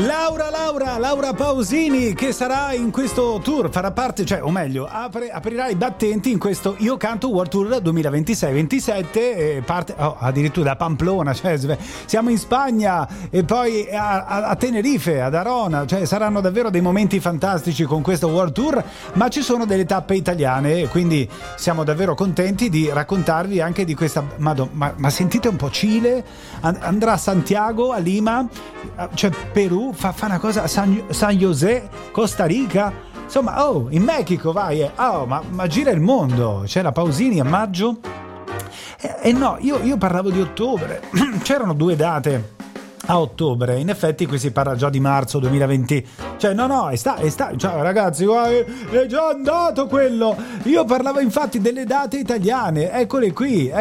Laura Pausini, che sarà in questo tour, farà parte, cioè, o meglio, aprirà i battenti in questo Io Canto World Tour 2026-27, parte addirittura da Pamplona, cioè siamo in Spagna e poi a Tenerife, ad Arona, cioè saranno davvero dei momenti fantastici con questo World Tour, ma ci sono delle tappe italiane e quindi siamo davvero contenti di raccontarvi anche di questa. Ma sentite un po', Cile, andrà a Santiago, a Lima, cioè Perù, fa una cosa a San José, Costa Rica, insomma, in Mexico vai, ma gira il mondo. C'è la Pausini a maggio no, io parlavo di ottobre. C'erano 2 date a ottobre, in effetti qui si parla già di marzo 2020, cioè no, ciao ragazzi, è già andato quello. Io parlavo infatti delle date italiane, eccole qui,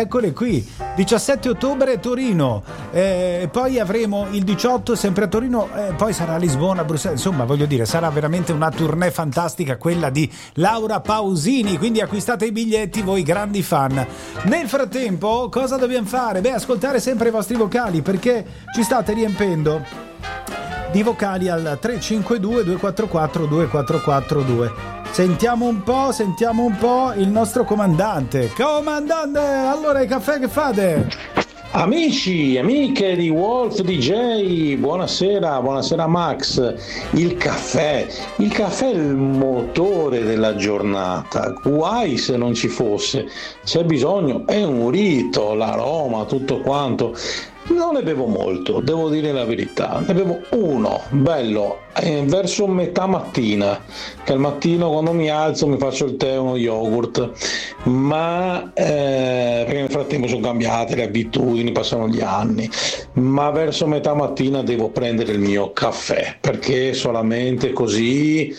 17 ottobre Torino, poi avremo il 18 sempre a Torino, poi sarà a Lisbona, Bruxelles, insomma voglio dire, sarà veramente una tournée fantastica quella di Laura Pausini, quindi acquistate i biglietti voi grandi fan. Nel frattempo cosa dobbiamo fare? Ascoltare sempre i vostri vocali, perché ci state riempendo di vocali al 352 244 2442. Sentiamo un po' il nostro comandante, allora i caffè che fate? Amici, amiche di Wolf DJ, buonasera Max. Il caffè è il motore della giornata, guai se non ci fosse, c'è bisogno, è un rito, l'aroma, tutto quanto. Non ne bevo molto, devo dire la verità, ne bevo uno, bello, verso metà mattina, che al mattino quando mi alzo mi faccio il tè e uno yogurt, ma perché nel frattempo sono cambiate le abitudini, passano gli anni, ma verso metà mattina devo prendere il mio caffè, perché solamente così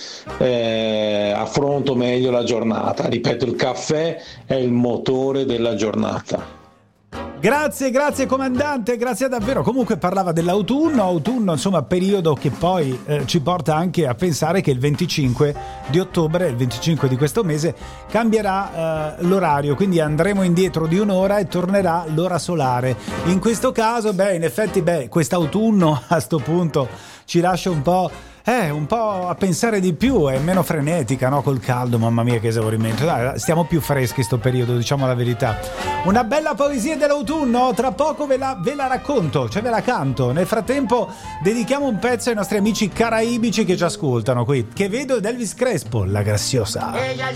affronto meglio la giornata. Ripeto, il caffè è il motore della giornata. Grazie comandante, grazie davvero. Comunque parlava dell'autunno, insomma periodo che poi ci porta anche a pensare che il 25 di ottobre, il 25 di questo mese, cambierà l'orario, quindi andremo indietro di un'ora e tornerà l'ora solare. In questo caso, in effetti, quest'autunno a sto punto ci lascia un po' a pensare di più, è meno frenetica, no? Col caldo, mamma mia che esaurimento. Dai, stiamo più freschi sto periodo, diciamo la verità. Una bella poesia dell'autunno, tra poco ve la racconto, cioè ve la canto. Nel frattempo dedichiamo un pezzo ai nostri amici caraibici che ci ascoltano qui, che vedo, ed Elvis Crespo, La Graziosa.